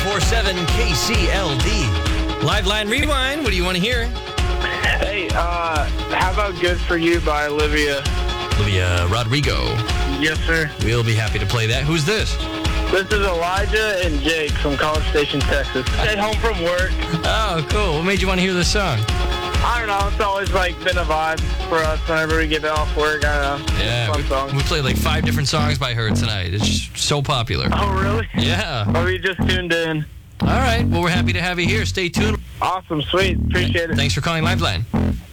94.7 KCLD. Live Line Rewind. What do you want to hear? Hey, how about Good For You by Olivia? Olivia Rodrigo. Yes, sir. We'll be happy to play that. Who's this? This is Elijah and Jake from College Station, Texas. Stayed home from work. Oh, cool. What made you want to hear this song? I don't know. It's always been a vibe for us whenever we get off work. I don't know. Yeah, Fun song. we played 5 different songs by her tonight. It's just so popular. Oh, really? Yeah. Well, we just tuned in. All right. Well, we're happy to have you here. Stay tuned. Awesome. Sweet. Appreciate it. Thanks for calling Liveline.